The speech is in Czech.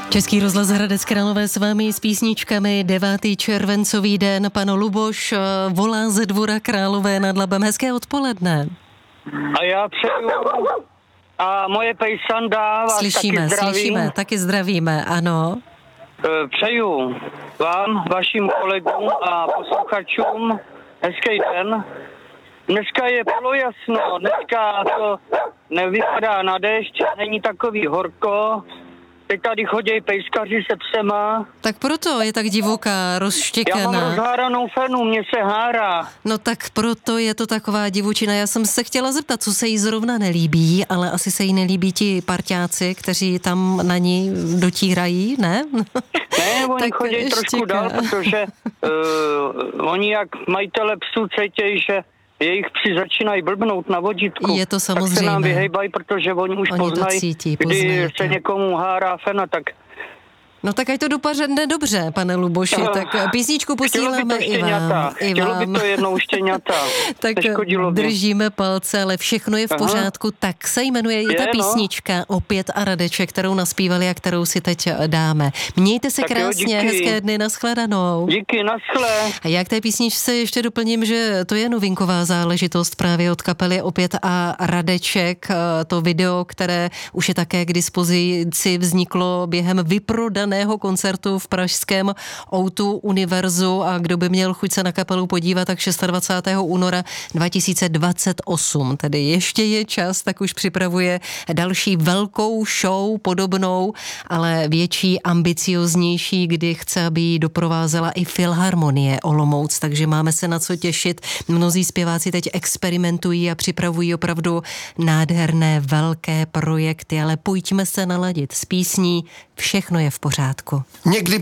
Český rozhlas Hradec Králové s vámi s písničkami. 9. červencový den. Pan Luboš volá ze Dvora Králové nad Labem. Hezké odpoledne. A já přeju a moje pejsanda vás Slyšíme, taky zdravíme, ano. Přeju vám, vašim kolegům a posluchačům hezký den. Dneska je polojasno, dneska to nevypadá na déšť, není takový horko. Teď tady chodí pejskaři se psema. Tak proto je tak divoká, rozštěkaná. Já mám rozháranou fenu, mě se hárá. No tak proto je to taková divočina. Já jsem se chtěla zeptat, co se jí zrovna nelíbí, ale asi se jí nelíbí ti parťáci, kteří tam na ní dotírají, ne? Ne, oni chodí trošku dál, protože oni jak majitele psů cítějí, že jejich psi začínají blbnout na vodítku. Je to samozřejmě. Tak se nám vyhejbají, protože oni už poznají, kdy se někomu hárá fena, tak... No tak ať to dopadne dobře, pane Luboši, tak písničku posíláme i vám. Chtělo by to jednou štěňata. Tak držíme palce, ale všechno je v pořádku. Tak se jmenuje i ta písnička Opět a Radeček, kterou naspívali a kterou si teď dáme. Mějte se tak krásně, hezké dny, nashledanou. Díky, naschle. A já k té písničce ještě doplním, že to je novinková záležitost právě od kapely Opět a Radeček. To video, které už je také k dispozici, vzniklo během vyprodaného koncertu v pražském O2 Univerzu a kdo by měl chuť se na kapelu podívat, tak 26. února 2028, tedy ještě je čas, tak už připravuje další velkou show podobnou, ale větší, ambicioznější, kdy chce, aby ji doprovázela i Filharmonie Olomouc, takže máme se na co těšit. Mnozí zpěváci teď experimentují a připravují opravdu nádherné velké projekty, ale pojďme se naladit s písní Všechno je v pořádku. Někdy